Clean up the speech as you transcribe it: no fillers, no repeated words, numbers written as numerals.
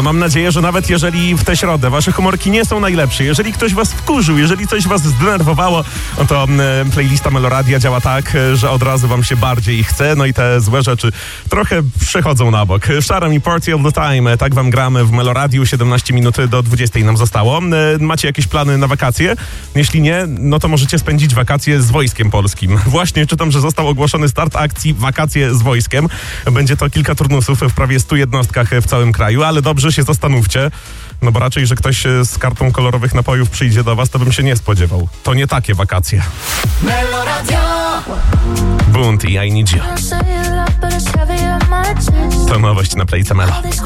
mam nadzieję, że nawet jeżeli w tę środę wasze humorki nie są najlepsze, jeżeli ktoś was wkurzył, jeżeli coś was zdenerwowało, no to playlista Meloradia działa tak, że od razu wam się bardziej chce, no i te złe rzeczy trochę przechodzą na bok. Sharam i Party All The Time, tak wam gramy w Meloradiu, 17 minut do 20 nam zostało. Macie jakieś plany na wakacje? Jeśli nie, no to możecie spędzić wakacje z Wojskiem Polskim. Właśnie czytam, że został ogłoszony start akcji Wakacje z Wojskiem. Będzie to kilka turnusów w prawie 100 jednostkach w całym kraju, ale dobrze się zastanówcie, no bo raczej, że ktoś z kartą kolorowych napojów przyjdzie do was, to bym się nie spodziewał. To nie takie wakacje. Bunt i I Need You. To nowość na Playce Melo.